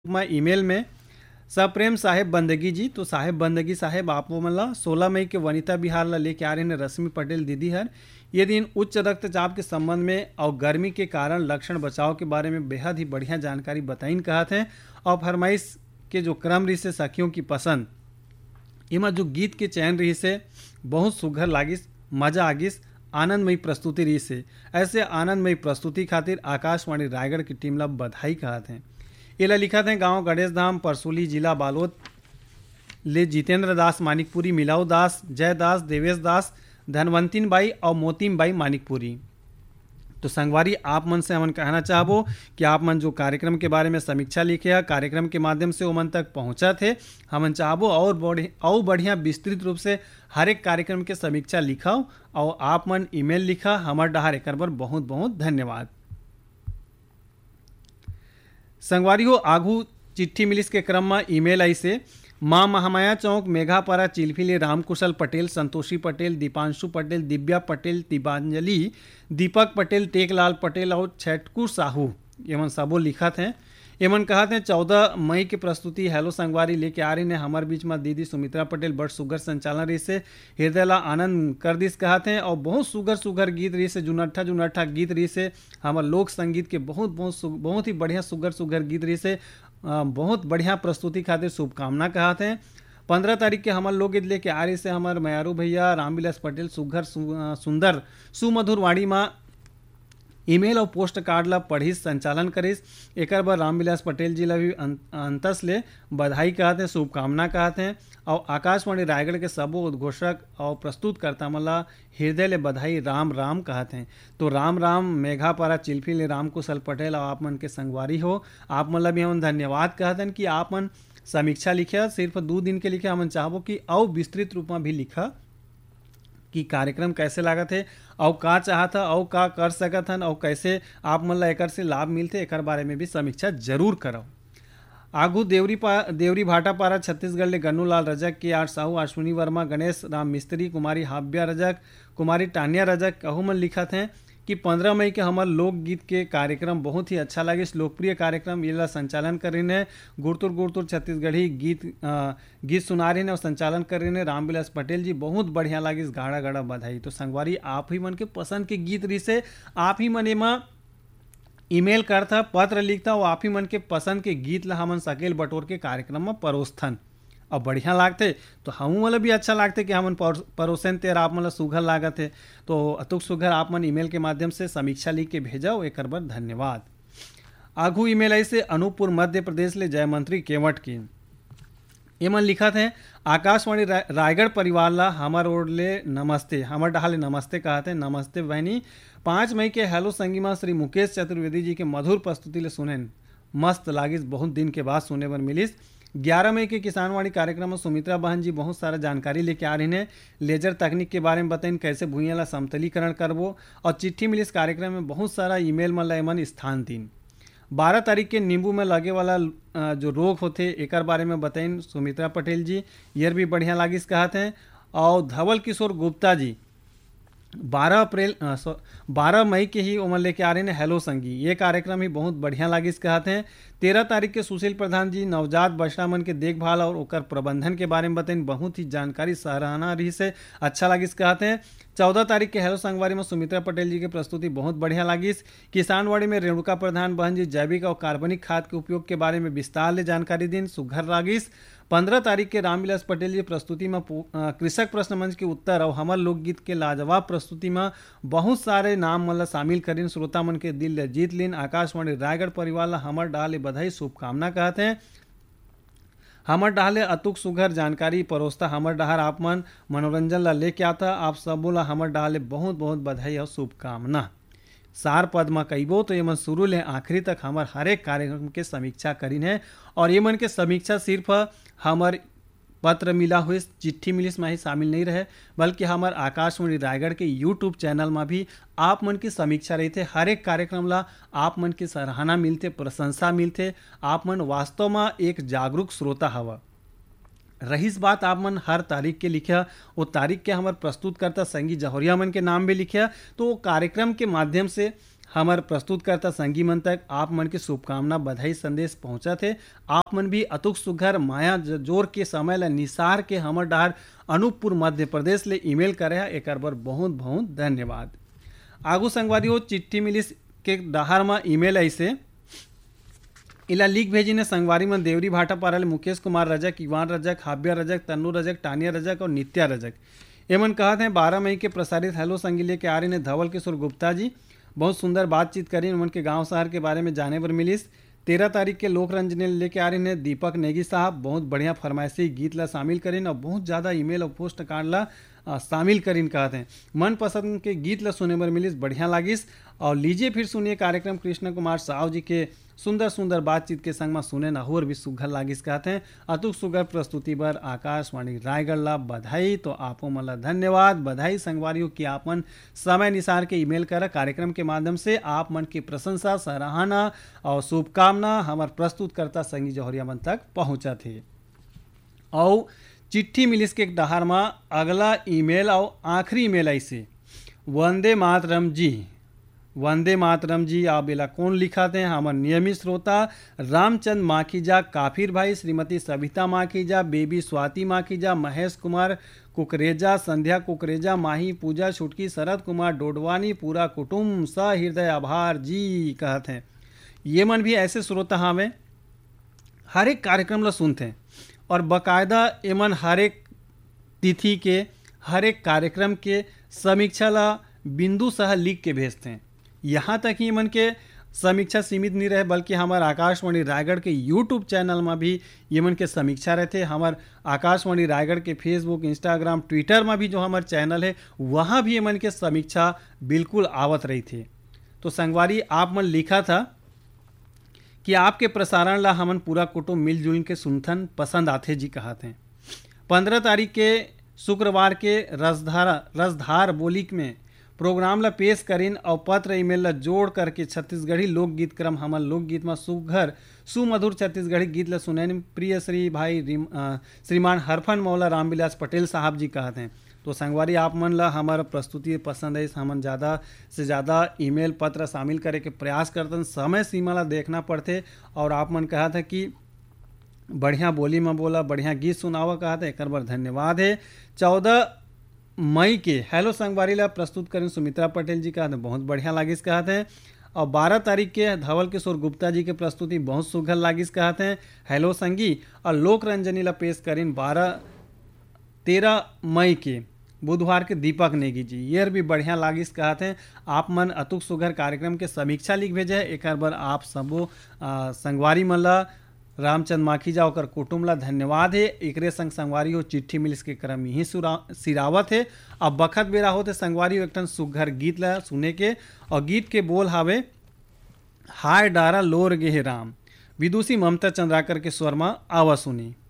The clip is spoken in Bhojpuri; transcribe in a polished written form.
मैं ईमेल में सप्रेम साहेब बंदगी जी। तो साहेब बंदगी साहेब आप वो मतलब 16 मई के वनिता विहार ला लेके आ रहे हैं रश्मि पटेल दीदी हर। ये दिन उच्च रक्तचाप के संबंध में और गर्मी के कारण लक्षण बचाव के बारे में बेहद ही बढ़िया जानकारी बताइन कहा थे। और फरमाइश के जो क्रम रही से सखियों की पसंद इमा जो गीत के चयन रही से बहुत सुघर लागिस, मजा आगिस, आनंदमयी प्रस्तुति रही से। ऐसे आनंदमयी प्रस्तुति खातिर आकाशवाणी रायगढ़ की टीम ला बधाई कहा थे। ये लिखा थे गांव गणेश धाम परसोली जिला बालोद ले जितेंद्र दास मानिकपुरी, मिलाऊ दास, जय दास, देवेश दास, धनवंतिन बाई और मोतीम बाई मानिकपुरी। तो संगवारी आप मन से हमन कहना चाहबो कि आप मन जो कार्यक्रम के बारे में समीक्षा लिखे है कार्यक्रम के माध्यम से ओमन तक पहुंचा थे। हमन चाहबो और बढ़िया विस्तृत रूप से हर एक कार्यक्रम के समीक्षा लिखाओ और आप मन ईमेल लिखा हमार डहार एक बार बहुत बहुत धन्यवाद। संगवारी हो आगू चिट्ठी मिलिस के क्रम में ईमेल आई से माँ महामाया चौक मेघापारा चिल्फिले रामकुशल पटेल, संतोषी पटेल, दीपांशु पटेल, दिव्या पटेल, दिबांजलि, दीपक पटेल, टेकलाल पटेल और छटकू साहू एमन सबो लिखत हैं। एमन कहते हैं 14 मई की प्रस्तुति हेलो संगवारी लेके आ रही ने हमारे बीच में दीदी सुमित्रा पटेल बड़ सुगर संचालन रही से हृदय ला आनंद कर दिस कहते हैं। और बहुत सुगर गीत रही से जुनट्ठा गीत रही से हमारे लोक संगीत के बहुत ही बढ़िया सुगर गीत रही से बहुत बढ़िया प्रस्तुति खातिर शुभकामना कहते हैं। 15 तारीख के हमारे लोकगीत लेके आ रही से हमारे मयारू भैया रामविलास पटेल सुघर सुंदर सुमधुर वाणी माँ ईमेल और पोस्ट कार्ड ला पढ़िस संचालन करिस। एक बार रामविलास पटेल जी ला भी अंतस ले बधाई कहते हैं, शुभकामना कहते हैं। और आकाशवाणी रायगढ़ के सबो उद्घोषक और प्रस्तुतकर्ता मला हृदय ले बधाई राम राम कहते हैं। तो राम राम मेघापारा चिल्फी ले राम कुशल पटेल और आप मन के संगवारी हो आप मन ला भी हम धन्यवाद कहते हैं कि आप मन समीक्षा लिखे सिर्फ 2 दिन के लिखे। हमन चाहबो कि और विस्तृत रूप में भी लिखा कि कार्यक्रम कैसे लागत है और का चाहता और का कर सकत हन और कैसे आप मन ला एकर से लाभ मिलते एकर बारे में भी समीक्षा जरूर करो। आगू देवरी भाटापारा छत्तीसगढ़ ले गन्नूलाल रजक के 8 साहू, अश्विनी वर्मा, गणेश राम मिस्त्री, कुमारी हाव्या रजक, कुमारी टानिया रजक कहू मन लिखत हैं कि 15 मई के हमार लोकगीत के कार्यक्रम बहुत ही अच्छा लगे। इस लोकप्रिय कार्यक्रम ये संचालन कर रही है गुड़तुर छत्तीसगढ़ी गीत सुना रही है और संचालन कर रही है रामविलास पटेल जी। बहुत बढ़िया लगी इस गाढ़ा बधाई। तो संगवारी आप ही मन के पसंद के गीत रही से आप ही मन एमा ईमेल करता पत्र लिखता और आप ही मन के पसंद के गीत ला हमन सकेल बटोर के कार्यक्रम में परोस्थन और बढ़िया लागते तो हम मतलब भी अच्छा लागते कि हमन परोसन तेर आप मतलब सुघर लागत है। तो अतुक सुघर आप मन ईमेल के माध्यम से समीक्षा लिख के भेजाओ एक बार धन्यवाद। आगू ईमेल आई से अनूपपुर मध्य प्रदेश ले जय मंत्री केवट की एमन लिखत है आकाशवाणी रायगढ़ परिवार ला हमार ओर ले नमस्ते, हमार डहाले नमस्ते कहते हैं। नमस्ते बहनी। 5 मई के हेलो संगीमा श्री मुकेश चतुर्वेदी जी के मधुर प्रस्तुति ले सुनेन मस्त लागिस, बहुत दिन के बाद सुने बर मिलिस। 11 मई के किसानवाणी कार्यक्रम में सुमित्रा बहन जी बहुत सारा जानकारी लेके आ रही हैं। लेजर तकनीक के बारे में बताइन कैसे भूइयां ला समतलीकरण करबो और चिट्ठी मिलिस कार्यक्रम में बहुत सारा ईमेल में एमन स्थान दिन। 12 तारीख के नींबू में लगे वाला जो रोग होते एक बारे में बताइन सुमित्रा पटेल जी ये भी बढ़िया लागिस कहते हैं। और धवल किशोर गुप्ता जी 12 मई के ही उमर लेके आ रहे हैं हेलो संगी। ये कार्यक्रम ही बहुत बढ़िया लागिस कहते हैं। 13 तारीख के सुशील प्रधान जी नवजात बछड़ा मन के देखभाल और ओकर प्रबंधन के बारे में बताइन बहुत ही जानकारी सराहना रही से अच्छा लागिस कहते हैं। 14 तारीख के हेलो संगवारी में सुमित्रा पटेल जी की प्रस्तुति बहुत बढ़िया लागिस। किसानवाड़ी में रेणुका प्रधान बहन जी जैविक और कार्बनिक खाद के उपयोग के बारे में विस्तार ले जानकारी दिन सुघर लागिस। 15 तारीख के रामविलास पटेल जी प्रस्तुति में कृषक प्रश्न मंच के उत्तर और हमार लोकगीत के लाजवाब प्रस्तुति में बहुत सारे नाम मतलब शामिल करीन श्रोता मन के दिल जीत लीन। आकाशवाणी रायगढ़ परिवार ला हमार डाले बधाई शुभकामना कहते हैं। हमर डहाले अतुक सुघर जानकारी परोसता हमर डहार आप मन मनोरंजन ला लेके आता आप सबो ला हमर डहाले बहुत बहुत बधाई और शुभकामना। सार पद में कईबो तो ये मन शुरू ले आखिरी तक हमार हर एक कार्यक्रम के समीक्षा करीन है और ये मन के समीक्षा सिर्फ हमार पत्र मिला हुए चिट्ठी मिलिस में ही शामिल नहीं रहे बल्कि हमार आकाशवाणी रायगढ़ के यूट्यूब चैनल में भी आप मन की समीक्षा रही थे। हर एक कार्यक्रम ला आप मन की सराहना मिलते, प्रशंसा मिलते। आप मन वास्तव में एक जागरूक श्रोता हवा। रहीस बात आप मन हर तारीख के लिखा वो तारीख के हमारे प्रस्तुत करता संगी जहरिया मन के नाम भी लिखा तो वो कार्यक्रम के माध्यम से हमार प्रस्तुतकर्ता संगी मन तक आप मन के शुभकामना बधाई संदेश पहुंचा थे। आप मन भी अतुक सुघर माया जोर के समय ला निसार के हमर डहार अनूपपुर मध्य प्रदेश ले ईमेल करे है, एक बार बहुत बहुत धन्यवाद। आगू संगवादियों चिट्ठी मिलिस के डहार में ईमेल ऐसे इला लिख भेजी ने संगवारी मन देवरी भाटा पारा मुकेश कुमार रजक, इवान रजक, हाब्या रजक, तन्नू रजक, टानिया रजक और नित्या रजक। एमन कहते हैं 12 मई के प्रसारित हेलो संगी लेके आ रहे ने धवल किशोर गुप्ता जी बहुत सुंदर बातचीत करी, उनके के गांव शहर के बारे में जाने पर मिलिस। 13 तारीख के लोक रंजने लेके आ रहे ने दीपक नेगी साहब बहुत बढ़िया फरमाइशी गीत ला शामिल करीन और बहुत ज़्यादा ईमेल और पोस्ट कार्ड ला शामिल करीन कहते हैं। मनपसंद के गीत ला सुने पर मिलिस, बढ़िया लागिस। और लीजिए फिर सुनिए कार्यक्रम कृष्ण कुमार साहु जी के सुंदर सुंदर बातचीत के संग में सुने न और भी सुघर लागिस कहते हैं। अतुक सुघर प्रस्तुति पर आकाशवाणी रायगढ़ ला बधाई। तो आपो मला धन्यवाद बधाई संगवारियों की आपन समय निसार के ईमेल कर कार्यक्रम के माध्यम से आप मन की प्रशंसा सराहना और शुभकामना हमार प्रस्तुतकर्ता संगी जौहरिया मन तक पहुँचा थे। और चिट्ठी मिलिस के डहार में अगला ईमेल और आखिरी ईमेल ऐसे वंदे मातरम जी आप बेला कौन लिखाते हैं हमारे नियमित श्रोता रामचंद माखीजा, काफिर भाई, श्रीमती सविता माखीजा, बेबी स्वाति माखीजा, महेश कुमार कुकरेजा, संध्या कुकरेजा, माही पूजा छुटकी, शरद कुमार डोडवानी, पूरा कुटुम्ब सहृदय आभार जी कहते हैं। ये मन भी ऐसे श्रोता हमें हर एक कार्यक्रम ला सुनते हैं और बाकायदा एमन हर एक तिथि के हर एक कार्यक्रम के समीक्षा ला बिंदु सह लिख के भेजते हैं। यहाँ तक ही मन के समीक्षा सीमित नहीं रहे बल्कि हमारे आकाशवाणी रायगढ़ के यूट्यूब चैनल में भी ये मन के समीक्षा रहते। हमारे आकाशवाणी रायगढ़ के फेसबुक, इंस्टाग्राम, ट्विटर में भी जो हमारे चैनल है वहाँ भी ये मन के समीक्षा बिल्कुल आवत रही थी। तो संगवारी आप मन लिखा था कि आपके प्रसारण ला हमन पूरा कुटुंब मिलजुल के सुनथन पसंद आते जी कहते हैं। 15 तारीख के शुक्रवार के रसधार बोली में प्रोग्राम ला पेश करीन और पत्र ईमेल ला जोड़ करके छत्तीसगढ़ी लोकगीत क्रम हमर लोकगीत में सुघर सुमधुर छत्तीसगढ़ी गीत ला सुनैन प्रिय श्री भाई श्रीमान हरफन मौला रामविलास पटेल साहब जी कहते हैं। तो संगवारी आप मन ला हमारा प्रस्तुति पसंद है, हमन ज़्यादा से ज़्यादा ईमेल पत्र शामिल करे के प्रयास करते, समय सीमा ला देखना पड़ते। और आप मन कहा था कि बढ़िया बोली में बोला, बढ़िया गीत सुनावा कहा था, एक बार धन्यवाद है। 14 मई के हेलो संगवारी ला प्रस्तुत करें सुमित्रा पटेल जी कहते हैं, बहुत बढ़िया लागिस कहते हैं। और 12 तारीख के धवल किशोर गुप्ता जी के प्रस्तुति बहुत सुघर लागिस कहते हैं हेलो संगी। और लोक रंजनी ला पेश करें 13 मई के बुधवार के दीपक नेगी जी, ये भी बढ़िया लागिस कहते हैं। आप मन अतुक सुघर कार्यक्रम के समीक्षा लिख भेजे है, एक बार आप सबो संगवारी मन ला रामचंद माखीजा और कुटुंब ला धन्यवाद है। एकरे संग संगवारी हो चिट्ठी मिलिस के क्रम यही सिरावत है। अब बखत बेरा होते संगवारी एक टन सुघर गीत ला सुने के और गीत के बोल हावे हाय डारा लोर गे राम, विदुषी ममता चंद्राकर के स्वर में आवा सुनी।